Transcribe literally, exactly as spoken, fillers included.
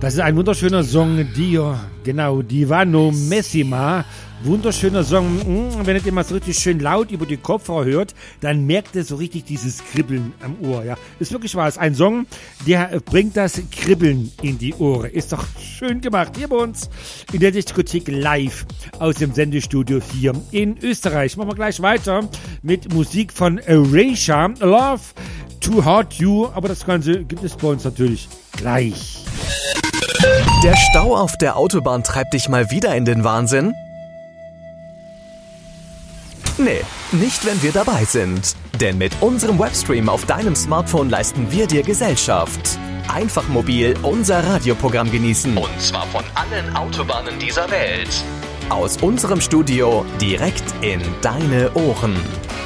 Das ist ein wunderschöner Song, Dio, genau, Divano Messima. Wunderschöner Song. Wenn ihr den mal so richtig schön laut über die Kopfhörer hört, dann merkt ihr so richtig dieses Kribbeln am Ohr. Ja, ist wirklich wahr. Ist ein Song, der bringt das Kribbeln in die Ohren. Ist doch schön gemacht hier bei uns in der Diskothek live aus dem Sendestudio hier in Österreich. Machen wir gleich weiter mit Musik von Erasure. Love to Hurt You. Aber das Ganze gibt es bei uns natürlich gleich. Der Stau auf der Autobahn treibt dich mal wieder in den Wahnsinn? Nee, nicht wenn wir dabei sind. Denn mit unserem Webstream auf deinem Smartphone leisten wir dir Gesellschaft. Einfach mobil unser Radioprogramm genießen. Und zwar von allen Autobahnen dieser Welt. Aus unserem Studio direkt in deine Ohren.